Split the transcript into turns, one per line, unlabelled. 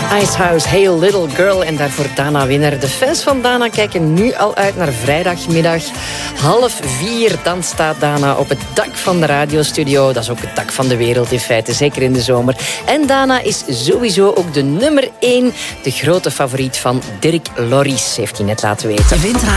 Icehouse, Hey Little Girl en daarvoor Dana Winner. De fans van Dana kijken nu al uit naar vrijdagmiddag 3:30. Dan staat Dana op het dak van de radiostudio. Dat is ook het dak van de wereld in feite, zeker in de zomer. En Dana is sowieso ook de nummer 1, de grote favoriet van Dirk Loris, heeft hij net laten weten.